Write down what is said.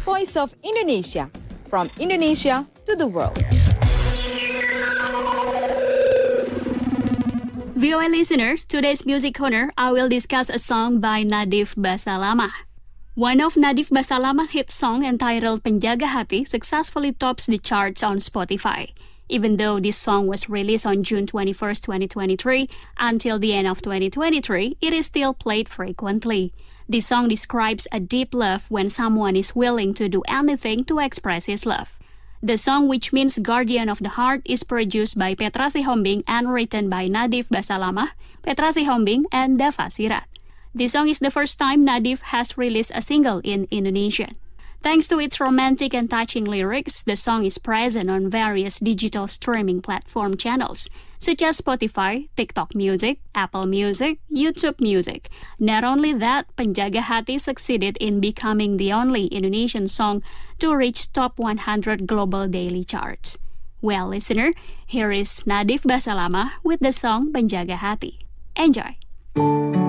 Voice of Indonesia, from Indonesia to the world. VOA listeners, today's music corner, I will discuss a song by Nadif Basalamah. One of Nadif Basalamah's hit song entitled Penjaga Hati successfully tops the charts on Spotify. Even though this song was released on June 21st, 2023, until the end of 2023, it is still played frequently. This song describes a deep love when someone is willing to do anything to express his love. The song, which means Guardian of the Heart, is produced by Petra Sihombing and written by Nadif Basalamah, Petra Sihombing, and Dava Sirait. This song is the first time Nadif has released a single in Indonesian. Thanks to its romantic and touching lyrics, the song is present on various digital streaming platform channels, such as Spotify, TikTok Music, Apple Music, YouTube Music. Not only that, Penjaga Hati succeeded in becoming the only Indonesian song to reach top 100 global daily charts. Well, listener, here is Nadif Basalamah with the song Penjaga Hati. Enjoy!